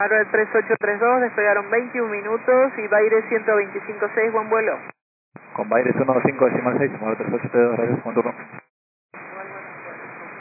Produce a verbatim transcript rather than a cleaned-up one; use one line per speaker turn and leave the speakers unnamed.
Arroyo tres ocho tres dos, despegaron veintiún minutos y Baires ciento veinticinco punto seis, buen vuelo.
Con Baires uno cinco decimal seis, modelo tres ocho tres dos, gracias, buen turno.